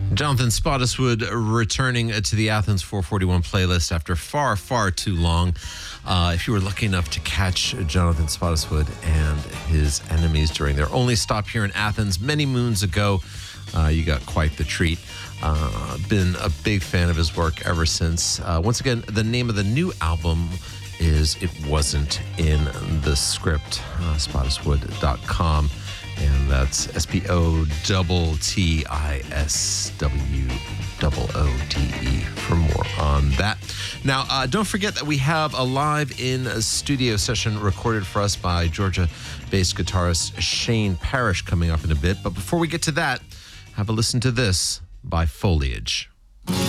Jonathan Spottiswoode returning to the Athens 441 playlist after far, far too long. If you were lucky enough to catch Jonathan Spottiswoode and his enemies during their only stop here in Athens many moons ago, you got quite the treat. Been a big fan of his work ever since. Once again, the name of the new album is It Wasn't in the Script, spottiswoode.com. And that's SPOTTISWOODE for more on that. Now, don't forget that we have a live in studio session recorded for us by Georgia-based guitarist Shane Parrish coming up in a bit. But before we get to that, have a listen to this by Foliage.